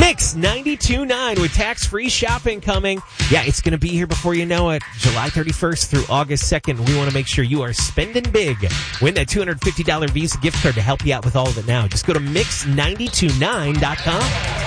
Mix 92.9 with tax-free shopping coming. Yeah, it's going to be here before you know it. July 31st through August 2nd. We want to make sure you are spending big. Win that $250 Visa gift card to help you out with all of it now. Just go to mix929.com.